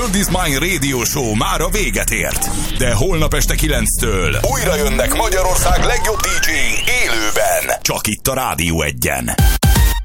World is Mine Radio Show már a véget ért. De holnap este 9-től újra jönnek Magyarország legjobb DJ-i élőben. Csak itt a Rádió 1-en.